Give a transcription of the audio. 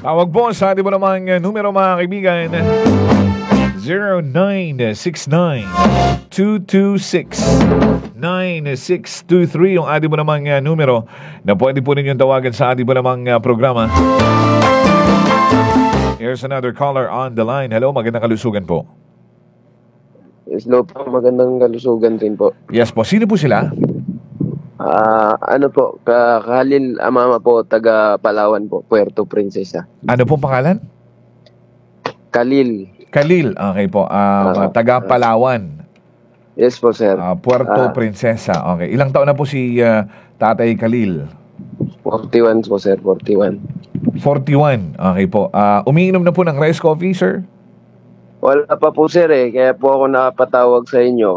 Tawag po sa ating mo namang numero mga kaibigan. 0969-226-9623 yung ating mo namang numero na pwede po ninyong tawagan sa ating mo namang programa. Here's another caller on the line. Hello, magandang kalusugan po. Yes, no po, magandang kalusugan rin po. Yes po, sino po sila? Ano po, Khalil Amama po, taga Palawan po, Puerto Princesa. Ano pong pangalan? Khalil. Khalil, okay po. Taga Palawan. Yes po, sir. Puerto Princesa. Okay. Ilang taon na po si Tatay Khalil? 41 po, sir, 41. 41. Okay po. Umiinom na po ng rice coffee, sir? Wala pa po, sir, kaya po ako nakapatawag sa inyo.